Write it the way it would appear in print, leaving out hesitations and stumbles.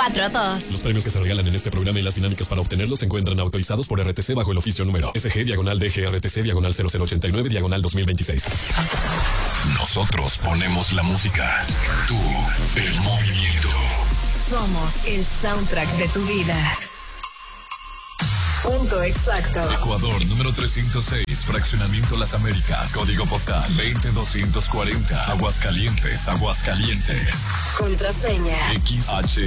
4-2. Los premios que se regalan en este programa y las dinámicas para obtenerlos se encuentran autorizados por RTC bajo el oficio número SG-DGRTC/0089/2026. Nosotros ponemos la música. Tú, el movimiento. Somos el soundtrack de tu vida. Punto exacto. Ecuador, número 306, Fraccionamiento Las Américas. Código postal 20240. Aguascalientes, Aguascalientes. Contraseña XH